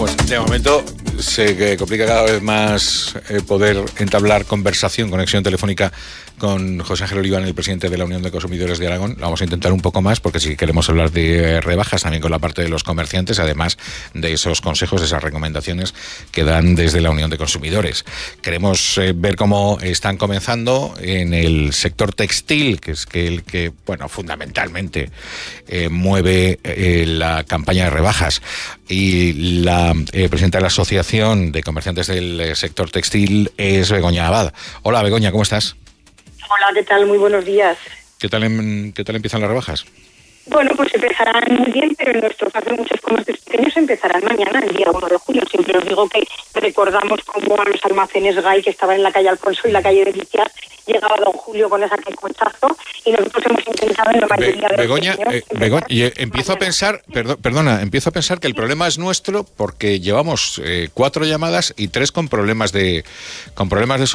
pues de momento se complica cada vez más poder entablar conexión telefónica con José Ángel Oliván, el presidente de la Unión de Consumidores de Aragón. Lo vamos a intentar un poco más porque sí queremos hablar de rebajas también con la parte de los comerciantes, además de esos consejos, esas recomendaciones que dan desde la Unión de Consumidores. Queremos ver cómo están comenzando en el sector textil, que es el que, bueno, fundamentalmente mueve la campaña de rebajas. Y la presidenta de la Asociación de Comerciantes del Sector Textil es Begoña Abad. Hola, Begoña, ¿cómo estás? Hola, ¿qué tal? Muy buenos días. ¿Qué tal empiezan las rebajas? Bueno, pues empezarán muy bien, pero en nuestro caso muchos comercios pequeños empezarán mañana, el día 1 de julio. Siempre os digo que recordamos cómo a los almacenes GAI que estaban en la calle Alfonso y la calle Delicias llegaba don Julio con ese cochazo y nosotros hemos intentado en la mayoría de Begoña, empiezo a pensar, empiezo a pensar que el problema es nuestro porque llevamos 4 llamadas y 3 con problemas de